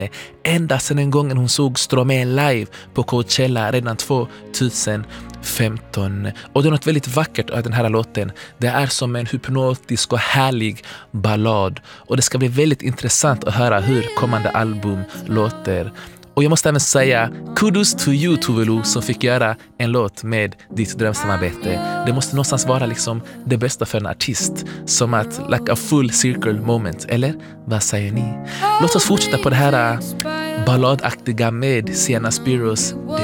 ända sedan en gången hon såg Stromae live på Coachella redan 2015. Och det är något väldigt vackert av den här låten. Det är som en hypnotisk och härlig ballad. Och det ska bli väldigt intressant att höra hur kommande album låter. Och jag måste även säga kudos to you, Tove Lo, som fick göra en låt med ditt drömsamarbete. Det måste någonstans vara liksom det bästa för en artist. Som att like a full circle moment. Eller vad säger ni? Låt oss fortsätta på det här balladaktiga med Sienna Spiros